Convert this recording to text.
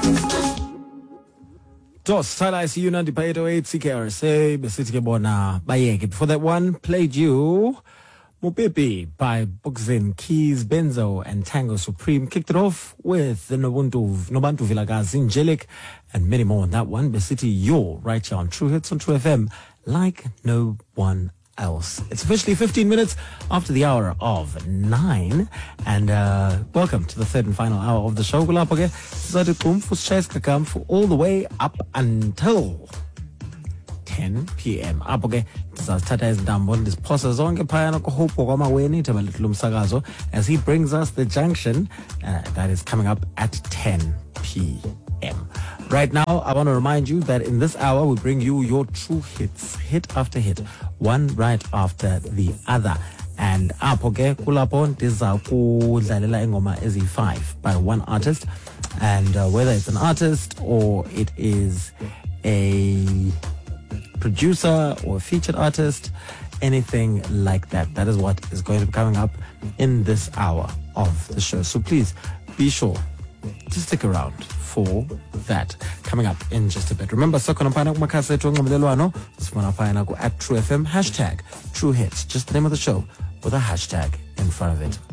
Dos Sala ICU 98 CKRSA besithi ke bona bayeke. Before that one played you Mupipi by Buxin, Keys, Benzo and Tango Supreme. Kicked it off with the Nobantu Vilagazi, Angelic and many more on that one. Besithi you're right here on True Hits on True FM like no one else. It's officially 15 minutes after the hour of 9 and welcome to the third and final hour of the show. For all the way up until 10 p.m. Apoke sizathatha izindambo ndiziphosa zonke phayana kuHope kwamaweni ithaba lethu lomsakazo as he brings us the junction that is coming up at 10 p.m. Right now, I want to remind you that in this hour, we bring you your true hits, hit after hit, one right after the other. And apoke kulapo ndiza kudlalela ingoma ezi5 by one artist. And whether it's an artist or it is a producer or a featured artist, anything like that. That is what is going to be coming up in this hour of the show. So please be sure to stick around for that coming up in just a bit. Remember, Sokona Pina Kumakasa Tungamelwano, Smana Pina at True FM, hashtag True Hits, just the name of the show with a hashtag in front of it.